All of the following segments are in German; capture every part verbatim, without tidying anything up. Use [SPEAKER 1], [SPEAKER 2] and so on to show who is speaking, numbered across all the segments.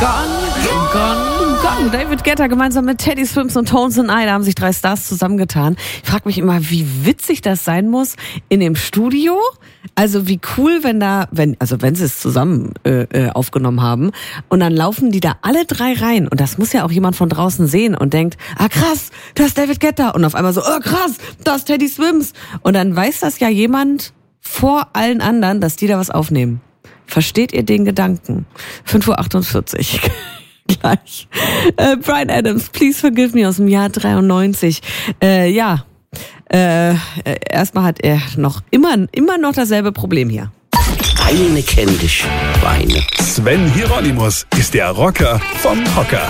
[SPEAKER 1] Gone, gone, gone. David Guetta gemeinsam mit Teddy Swims und Tones and I, da haben sich drei Stars zusammengetan. Ich frage mich immer, wie witzig das sein muss in dem Studio. Also wie cool, wenn da, wenn, also wenn sie es zusammen äh, aufgenommen haben und dann laufen die da alle drei rein und das muss ja auch jemand von draußen sehen und denkt, ah krass, das ist David Guetta und auf einmal so, oh krass, das ist Teddy Swims und dann weiß das ja jemand vor allen anderen, dass die da was aufnehmen. Versteht ihr den Gedanken? fünf Uhr achtundvierzig Gleich. Äh, Bryan Adams, Please Forgive Me aus dem Jahr dreiundneunzig. Äh, ja, äh, erstmal hat er noch immer, immer noch dasselbe Problem hier.
[SPEAKER 2] Eine kenn dich, Weine.
[SPEAKER 3] Sven Hieronymus ist der Rocker vom Hocker.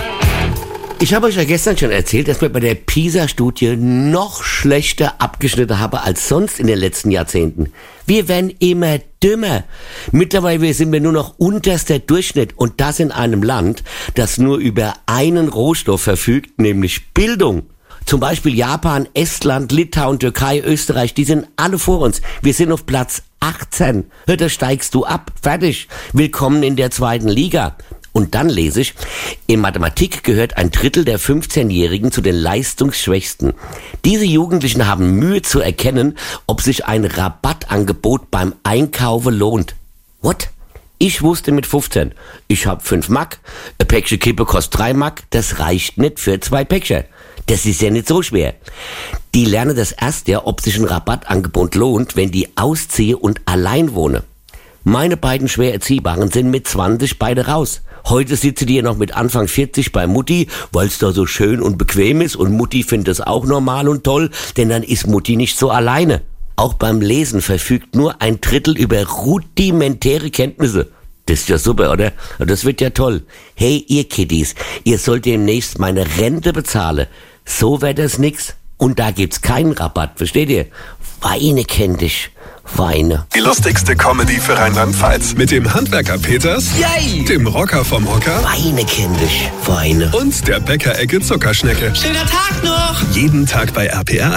[SPEAKER 2] Ich habe euch ja gestern schon erzählt, dass wir bei der PISA-Studie noch schlechter abgeschnitten haben als sonst in den letzten Jahrzehnten. Wir werden immer dümmer. Mittlerweile sind wir nur noch unterster Durchschnitt und das in einem Land, das nur über einen Rohstoff verfügt, nämlich Bildung. Zum Beispiel Japan, Estland, Litauen, Türkei, Österreich, die sind alle vor uns. Wir sind auf Platz achtzehn. Da steigst du ab. Fertig. Willkommen in der zweiten Liga. Und dann lese ich, in Mathematik gehört ein Drittel der fünfzehnjährigen zu den leistungsschwächsten. Diese Jugendlichen haben Mühe zu erkennen, ob sich ein Rabattangebot beim Einkaufen lohnt. What? Ich wusste mit fünfzehn, ich hab fünf Mark, ein Päckchen Kippe kostet drei Mark, das reicht nicht für zwei Päckchen. Das ist ja nicht so schwer. Die lernen das erst ja, ob sich ein Rabattangebot lohnt, wenn die ausziehen und allein wohnen. Meine beiden schwer Erziehbaren sind mit zwanzig beide raus. Heute sitze die ja noch mit Anfang vierzig bei Mutti, weil es da so schön und bequem ist und Mutti findet es auch normal und toll, denn dann ist Mutti nicht so alleine. Auch beim Lesen verfügt nur ein Drittel über rudimentäre Kenntnisse. Das ist ja super, oder? Das wird ja toll. Hey, ihr Kiddies, ihr sollt demnächst meine Rente bezahlen. So wäre das nix. Und da gibt's keinen Rabatt, versteht ihr? Weine kenn dich. Weine.
[SPEAKER 3] Die lustigste Comedy für Rheinland-Pfalz. Mit dem Handwerker Peters,
[SPEAKER 2] Yay!
[SPEAKER 3] Dem Rocker vom Hocker
[SPEAKER 2] Weine kenn dich. Weine.
[SPEAKER 3] und der Bäckerecke Zuckerschnecke.
[SPEAKER 4] Schöner Tag noch!
[SPEAKER 3] Jeden Tag bei R P R